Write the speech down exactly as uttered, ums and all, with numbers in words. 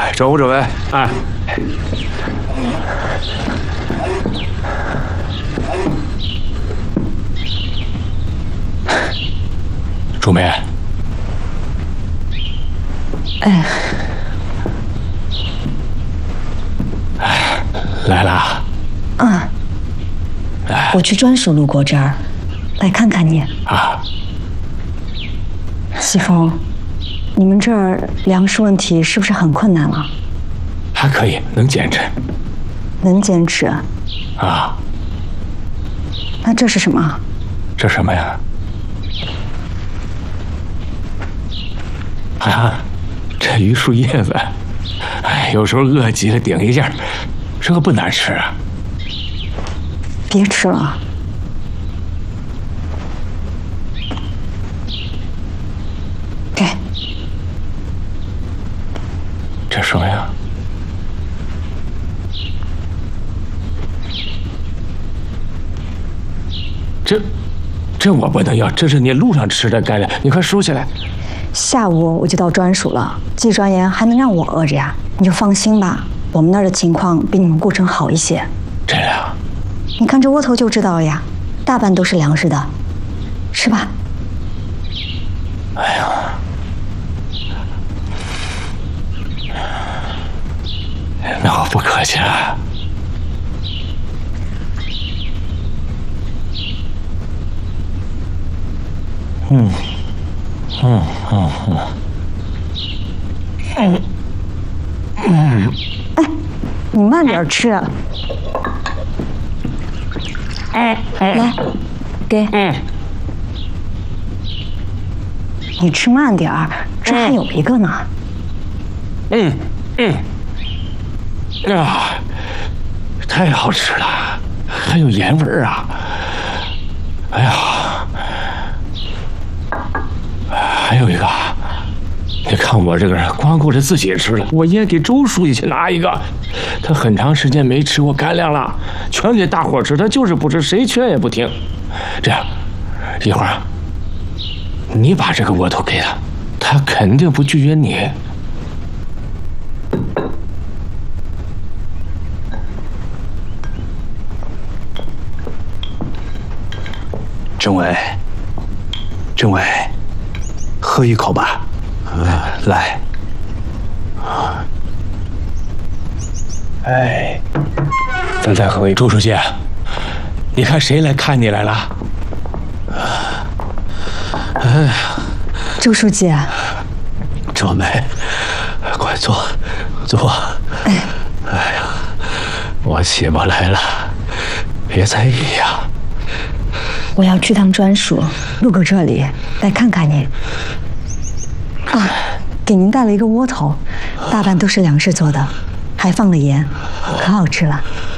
哎，找我这位，哎。朱梅。 哎。 哎，来了。 嗯。我去专属路过这儿，来看看你。 啊。 西风，你们这儿粮食问题是不是很困难了？ 还可以，能坚持。 能坚持。 啊。 那这是什么？ 这什么呀？啊，这榆树叶子，哎，有时候饿极了顶一下，这个不难吃啊。 别吃了。给。 这什么呀？这，这我不能要，这是你路上吃的干粮，你快收起来。 下午我就到专属了，季专员还能让我饿着呀？你就放心吧，我们那儿的情况比你们顾城好一些。 这样？ 你看这窝头就知道了呀，大半都是粮食的，吃吧。 哎呀，那我不客气了。嗯，嗯嗯嗯，嗯嗯。 哎，你慢点吃。 哎哎， 来，给。 嗯。 你吃慢点儿，这还有一个呢。 嗯嗯。啊，太好吃了，还有盐味儿啊！哎呀。还有一个，你看我这个人光顾着自己吃了，我也给周书记去拿一个。他很长时间没吃过干粮了，全给大伙吃，他就是不吃，谁劝也不听。这样，一会儿你把这个窝头给他，他肯定不拒绝你。 政委，政委。喝一口吧，来。哎， 咱再喝一。周书记，你看谁来看你来了？ 哎呀， 周书记。 周梅，快坐，坐。 哎， 哎呀，我起不来了，别在意呀。 我要去趟专属，路过这里来看看你。啊，给您带了一个窝头，大半都是粮食做的，还放了盐，可好吃了。